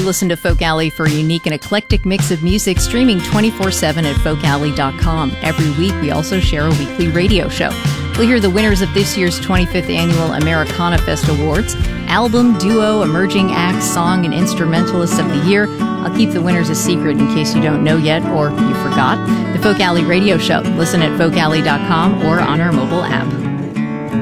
listen to Folk Alley for a unique and eclectic mix of music streaming 24/7 at folkalley.com. Every week, we also share a weekly radio show. We'll hear the winners of this year's 25th Annual Americana Fest Awards, Album, Duo, Emerging Acts, Song, and Instrumentalist of the Year. I'll keep the winners a secret in case you don't know yet or you forgot. The Folk Alley Radio Show. Listen at folkalley.com or on our mobile app.